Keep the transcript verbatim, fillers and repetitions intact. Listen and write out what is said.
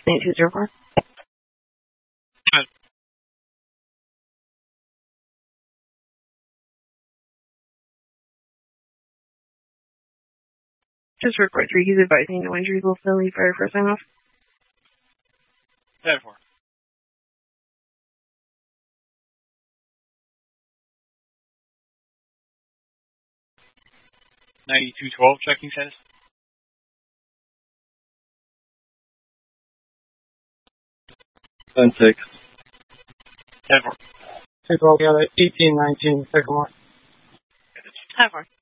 eight two zero four. Just report three. He's advising no injuries will still leave fire first time off. ten four. ninety-two twelve, checking status. ten six. ten four. Take all together, eighteen nineteen, second one. ten four.